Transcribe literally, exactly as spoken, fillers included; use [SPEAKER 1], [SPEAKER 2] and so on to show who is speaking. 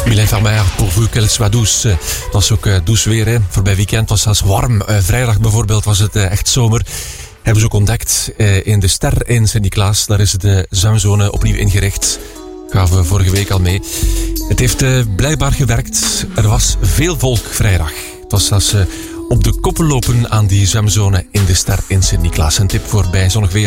[SPEAKER 1] Mylène Farmer, pour vous qu'elle soit douce. Het was ook uh, douce weer, hè. Voorbij weekend was het warm. Uh, vrijdag bijvoorbeeld was het uh, echt zomer. Hebben ze ook ontdekt uh, in de Ster in Sint-Niklaas. Daar is de zwemzone opnieuw ingericht. Gaven we vorige week al mee. Het heeft uh, blijkbaar gewerkt. Er was veel volk vrijdag. Het was zelfs uh, op de koppen lopen aan die zwemzone in de Ster in Sint-Niklaas. Een tip voor bij zonnig weer.